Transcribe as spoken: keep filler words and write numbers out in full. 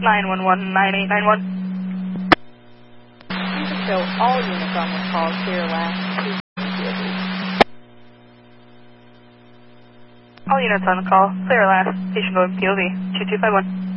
nine one one nine eight nine one. You can show all units on this call clear last. All units on the call, clear last. Station going P O V two two five one.